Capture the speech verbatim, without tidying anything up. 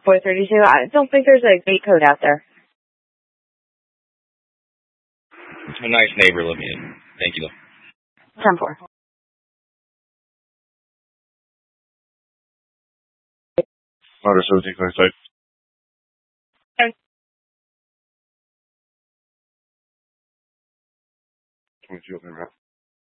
four thirty-two. I don't think there's a gate code out there. A nice neighbor let me in. Thank you, though. ten four. Motor seventeen twenty-six. Okay. twenty-two, okay, right.